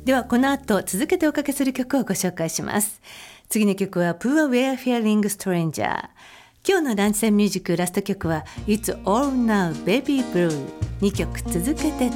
ではこの後続けておかけする曲をご紹介します。次の曲は Poor Wayfaring Stranger。 今日のランチタイムミュージックラスト曲は It's All Now Baby Blue。 2曲続けて